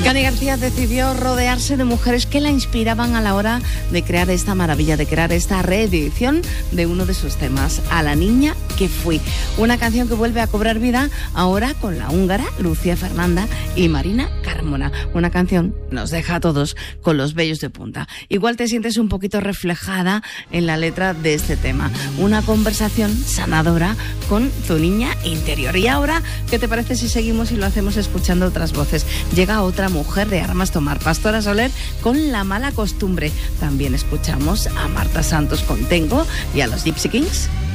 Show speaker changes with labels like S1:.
S1: Cani García decidió rodearse de mujeres que la inspiraban a la hora de crear esta maravilla, de crear esta reedición de uno de sus temas, A la niña que fui. Una canción que vuelve a cobrar vida ahora con la húngara Lucía Fernanda y Marina Carmona. Una canción que nos deja a todos con los vellos de punta. Igual te sientes un poquito reflejada en la letra de este tema. Una conversación sanadora con tu niña interior. Y ahora, ¿qué te parece si seguimos y lo hacemos escuchando otras voces? Llega otra mujer de armas tomar, Pastora Soler con La mala costumbre. También escuchamos a Marta Santos con Tengo y a los Gypsy Kings